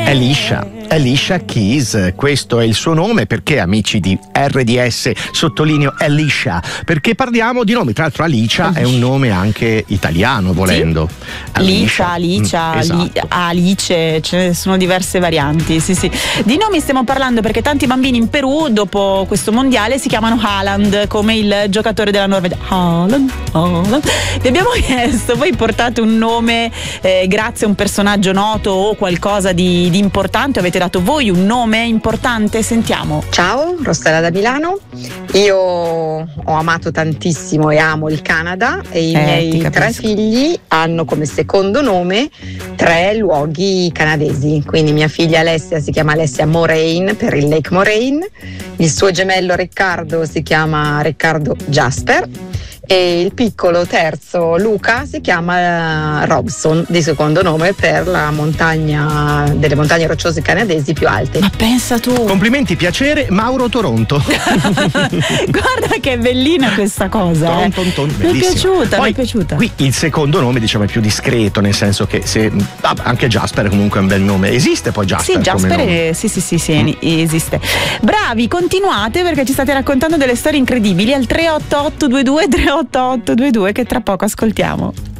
Alicia Keys, questo è il suo nome, perché amici di RDS sottolineo Alicia, perché parliamo di nomi, tra l'altro Alicia è un nome anche italiano volendo. Sì. Alicia, esatto. Alice, ce ne sono diverse varianti, sì. Di nomi stiamo parlando perché tanti bambini in Perù dopo questo mondiale si chiamano Haaland, come il giocatore della Norvegia. Haaland. Vi abbiamo chiesto, voi portate un nome grazie a un personaggio noto o qualcosa di importante? Avete dato voi un nome importante? Sentiamo. Ciao, Rossella da Milano. Io ho amato tantissimo e amo il Canada e i miei 3 figli hanno come secondo nome 3 luoghi canadesi. Quindi mia figlia Alessia si chiama Alessia Moraine per il Lake Moraine, il suo gemello Riccardo si chiama Riccardo Jasper e il piccolo terzo Luca si chiama Robson di secondo nome per la montagna delle montagne rocciose canadesi più alte. Ma pensa tu. Complimenti, piacere, Mauro Toronto. Guarda che bellina questa cosa. Mi è piaciuta. Qui il secondo nome diciamo è più discreto, nel senso che se anche Jasper comunque è un bel nome. Esiste poi Jasper? Sì, Jasper come nome? Sì, esiste. Bravi, continuate perché ci state raccontando delle storie incredibili al 38822 38822 che tra poco ascoltiamo.